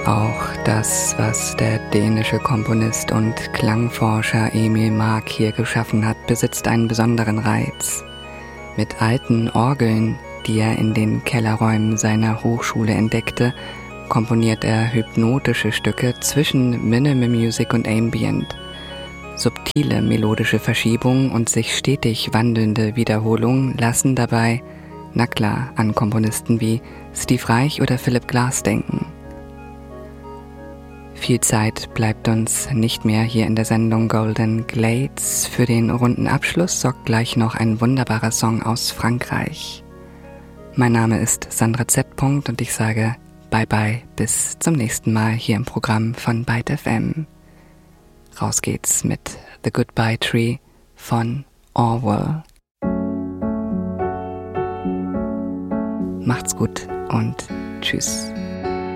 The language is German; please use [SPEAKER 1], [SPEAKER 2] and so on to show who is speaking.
[SPEAKER 1] Auch das, was der dänische Komponist und Klangforscher Emil Mark hier geschaffen hat, besitzt einen besonderen Reiz. Mit alten Orgeln, die er in den Kellerräumen seiner Hochschule entdeckte, komponiert er hypnotische Stücke zwischen Minimal Music und Ambient. Subtile melodische Verschiebungen und sich stetig wandelnde Wiederholungen lassen dabei, na klar, an Komponisten wie Steve Reich oder Philip Glass denken. Viel Zeit bleibt uns nicht mehr hier in der Sendung Golden Glades. Für den runden Abschluss sorgt gleich noch ein wunderbarer Song aus Frankreich. Mein Name ist Sandra Z. und ich sage bye bye, bis zum nächsten Mal hier im Programm von Byte FM. Raus geht's mit The Goodbye Tree von Orwell. Macht's gut und tschüss.